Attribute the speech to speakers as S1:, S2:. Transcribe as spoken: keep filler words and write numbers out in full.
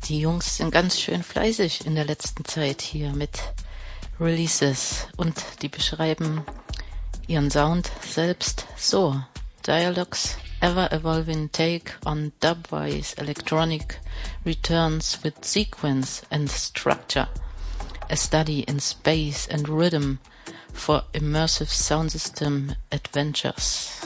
S1: Die Jungs sind ganz schön fleißig in der letzten Zeit hier mit Releases und die beschreiben ihren Sound selbst so. Dialogues, ever-evolving take on dubwise electronic returns with sequence and structure. A study in space and rhythm for immersive sound system adventures.